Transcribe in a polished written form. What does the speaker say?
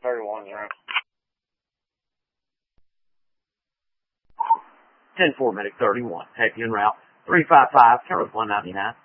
31, you're 10-4, medic 31. Take you en route. 355, Charles 199.